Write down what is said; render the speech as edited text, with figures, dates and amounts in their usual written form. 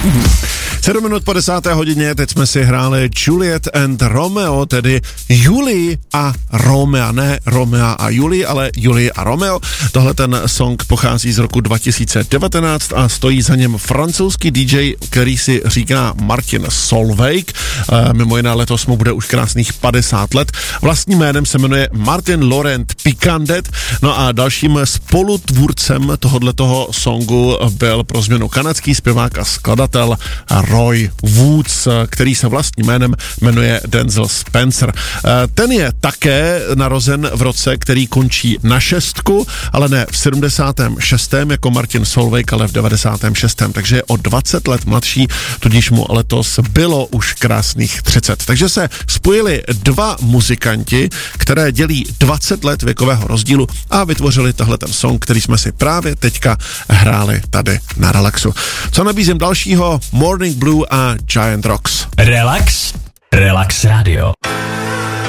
7 minut po 10. hodině, teď jsme si hráli Juliet and Romeo, tedy Julii a Romea, ne Romea a Julii, ale Julii a Romeo. Tohle ten song pochází z roku 2019 a stojí za něm francouzský DJ, který si říká Martin Solveig. Mimo jiné letos mu bude už krásných 50 let. Vlastním jménem se jmenuje Martin Laurent Picandet. No a dalším spolutvůrcem tohoto songu byl pro změnu kanadský zpěvák a skladatel Roy Woods, který se vlastním jménem jmenuje Denzel Spencer. Ten je také narozen v roce, který končí na 6, ale ne v 76. jako Martin Solveig, ale v 96. Takže je o 20 let mladší, tudíž mu letos bylo už krásných 30. Takže se spojili dva muzikanti, které dělí 20 let věkového rozdílu a vytvořili tahle ten song, který jsme si právě teďka hráli tady na Relaxu. Co nabízím dalšího? Morning Blue a Giant Rocks. Relax Radio.